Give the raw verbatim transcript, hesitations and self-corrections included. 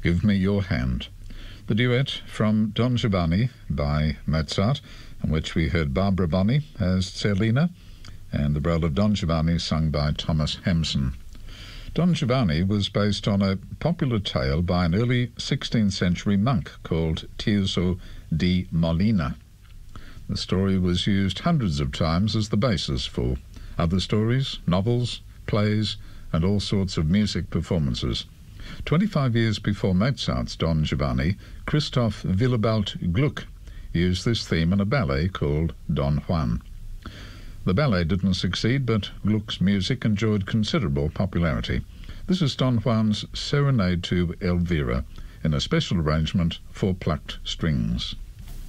Give Me Your Hand. The duet from Don Giovanni by Mozart, in which we heard Barbara Bonney as Zerlina, and the role of Don Giovanni sung by Thomas Hampson. Don Giovanni was based on a popular tale by an early sixteenth century monk called Tirso di Molina. The story was used hundreds of times as the basis for other stories, novels, plays, and all sorts of music performances. Twenty-five years before Mozart's Don Giovanni, Christoph Willibald Gluck used this theme in a ballet called Don Juan. The ballet didn't succeed, but Gluck's music enjoyed considerable popularity. This is Don Juan's Serenade to Elvira, in a special arrangement for plucked strings.